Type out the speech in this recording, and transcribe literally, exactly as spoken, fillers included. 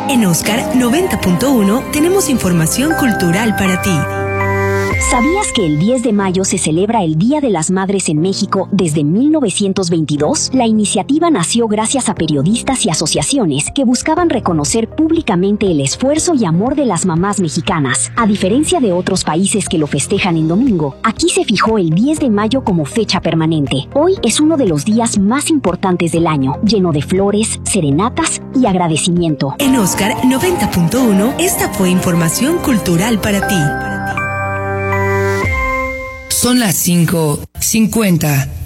En Oscar noventa punto uno tenemos información cultural para ti. ¿Sabías que el diez de mayo se celebra el Día de las Madres en México desde mil novecientos veintidós? La iniciativa nació gracias a periodistas y asociaciones que buscaban reconocer públicamente el esfuerzo y amor de las mamás mexicanas. A diferencia de otros países que lo festejan en domingo, aquí se fijó el diez de mayo como fecha permanente. Hoy es uno de los días más importantes del año, lleno de flores, serenatas y agradecimiento. En Oscar noventa punto uno, esta fue información cultural para ti. Son las cinco cincuenta.